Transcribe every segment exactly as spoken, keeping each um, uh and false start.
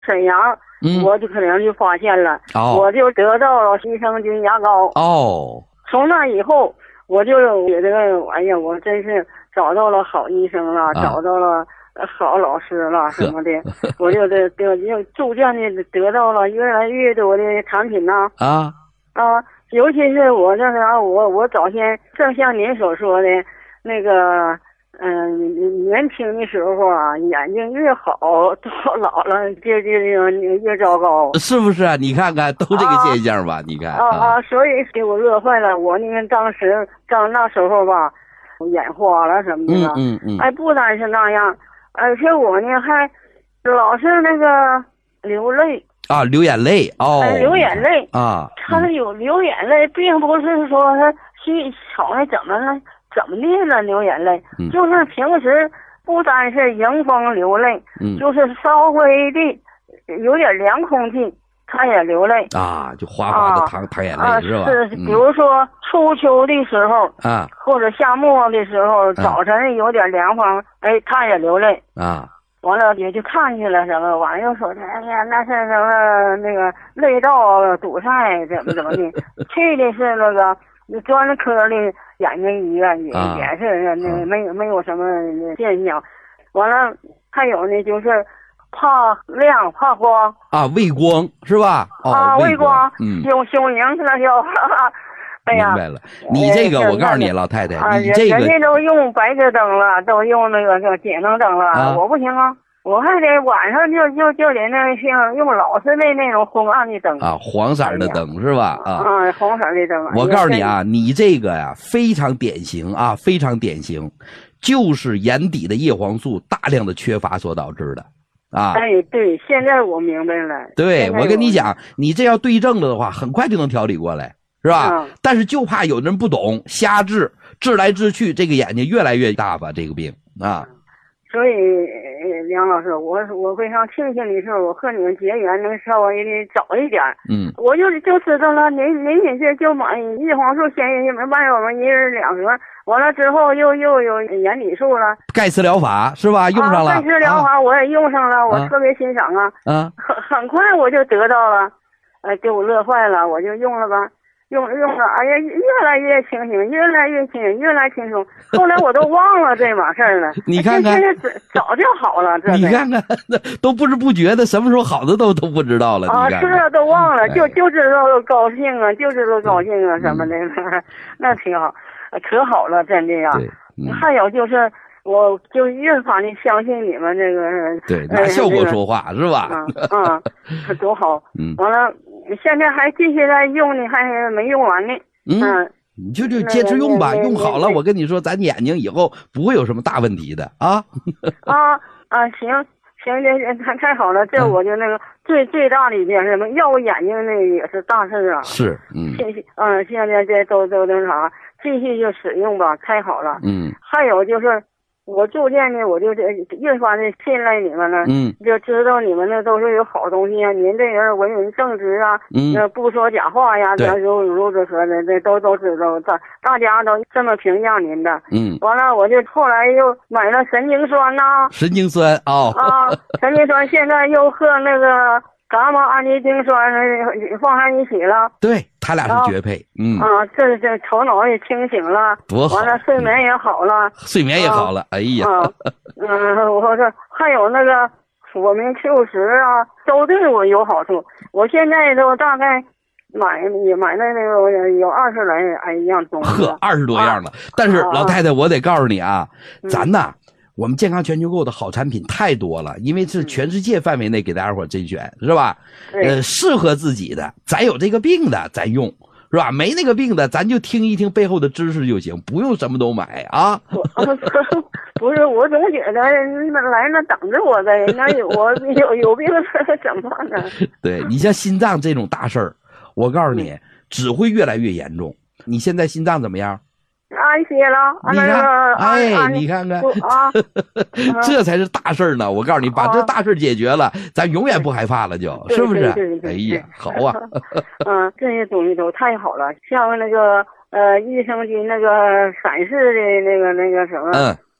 沈阳， 嗯， 我就可能就发现了， 哦， 我就得到了益生菌牙膏。 哦， 从那以后，我就觉得，哎呀，我真是找到了好医生了， 啊、 找到了好老师了什么的，我就得得就逐渐的得到了越来越多的产品呐。 啊啊，尤其是我这个，我我早先正像您所说的，那个。嗯，年轻的时候啊，眼睛越好，到老了就就越糟糕， 是不是啊？你看看，都这个现象吧？啊、你看啊啊，所以给我乐坏了。我那个当时当那时候吧，眼花了什么的， 嗯嗯嗯， 哎，不单是那样，而且我呢还老是那个流泪啊，流眼泪哦， 哎、流眼泪啊， 他有流眼泪，并不是说他去瞅他怎么了。怎么的了？流眼泪， 嗯、 就是平时不单是迎风流泪， 嗯， 就是稍微的有点凉空气，他也流泪啊，就哗哗的淌淌眼泪、 啊、 是吧？ 是， 嗯、 比如说初秋的时候啊， 或者夏末的时候，早晨有点凉风，哎，他也流泪啊。 完了也就看去了什么，完了又说哎呀那是什么那个泪道堵塞怎么怎么的，去的是那个专科的眼睛医院也、啊、也是那没有没有什么现象，完了还有呢就是怕亮怕光啊，畏光是吧？哦、 啊，畏光， 嗯， 胸胸凝是那叫。哎呀， 明白了。你这个，我告诉你，老太太， 啊、 你这个人家都用白炽灯了，都用那个叫节能灯了， 啊、 我不行啊。我还得晚上就就就得那像用老式的那种昏暗的灯啊，黄色的灯、哎、是吧？啊， 啊，红色的灯。 我告诉你啊，你这个呀、啊、非常典型啊，非常典型，就是眼底的叶黄素大量的缺乏所导致的啊。 哎，对，现在我明白了。 对，我跟你讲，你这要对症了的话，很快就能调理过来，是吧？嗯、但是就怕有人不懂，瞎治，治来治去，这个眼睛越来越大吧，这个病啊。 所以，梁老师，我我非常庆幸的是，我和你们结缘能稍微的早一点。 嗯， 我就就知道了，您您也是就买叶黄素鲜叶万有吗？一人两盒，完了之后又又有眼底素了， 钙磁疗法是吧？用上了。 啊、钙磁疗法我也用上了，啊、我特别欣赏啊。 啊， 很很快我就得到了，呃，给我乐坏了，我就用了吧。用用了，哎呀，越来越清醒，越来越清醒，越来越轻松。后来我都忘了这码事儿了。 你看看， 现在早就好了。这你看看，都不知不觉的，什么时候好的都都不知道了。 啊， 你看看是啊，都忘了， 哎、 就就知道高兴啊，就知道高兴啊什么的，嗯、那挺好，可好了，真的呀。 嗯、 还有就是，我就越发的相信你们这个。 对，拿效果说话、呃、是吧？ 嗯嗯，多好。 嗯， 完了。现在还继续在用呢，还没用完呢。 嗯，嗯你就就接着用吧，用好了，我跟你说，咱眼睛以后不会有什么大问题的啊。 啊啊，行行，这太太好了，这我就那个、嗯、最最大的一件事嘛，要我眼睛那个也是大事啊。 是，嗯， 现嗯，现在这都都那啥，继续就使用吧，太好了。 嗯， 还有就是。我逐渐的，我就越发的信赖你们了， 嗯， 就知道你们那都是有好东西啊。您这人为人正直啊， 嗯， 不说假话呀，这如如此说的，这都都知道，大大家都这么评价您的， 嗯。 完了，我就后来又买了神经酸呐、啊， 神经酸哦， 啊，神经酸，现在又和那个伽马氨基丁酸放在一起了， 对。他俩是绝配，啊、嗯啊，这这头脑也清醒了， 多好， 完了睡眠也好了， 睡眠也好了，啊、哎呀， 啊、嗯，我说还有那个我们 Q 十啊，都对我有好处。我现在都大概买也买了那个有二十来哎样东西， 呵，二十多样了。啊、但是老太太，我得告诉你啊， 嗯、 咱呐。我们健康全球购的好产品太多了，因为是全世界范围内给大家伙甄选，是吧？呃，适合自己的，咱有这个病的咱用，是吧？没那个病的，咱就听一听背后的知识就行，不用什么都买啊。 不是，我总觉得来那等着我呗，那有我有有病怎么办呢？ 对，你像心脏这种大事儿，我告诉你，只会越来越严重。你现在心脏怎么样？ 安歇了， 你看，哎， 啊、 你看看， 啊， 这才是大事呢！我告诉你，把这大事解决了，啊、咱永远不害怕了就，就是不是？ 对对对哎呀，好啊！ 嗯，这些东西都太好了，像那个呃益生菌那个散式的那个那个什么， 嗯，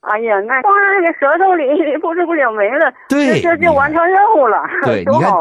哎呀，那放在那个舌头里，不知不觉没了， 对， 这就完成任务了。 对，你看